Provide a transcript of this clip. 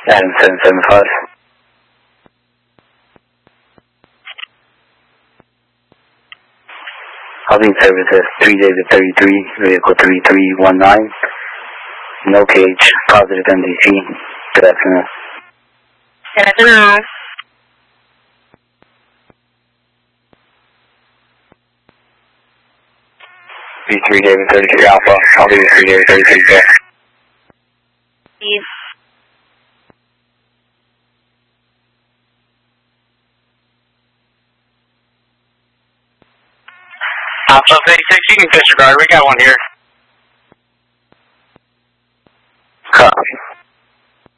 Adam 775. Holding service at 3 David 33, vehicle 3319. No cage, positive MDC. Good afternoon. Good afternoon. V3 David 33 Alpha, I'll do 3 David 33 Jet. Steve. Alpha 36, you can disregard, we got one here.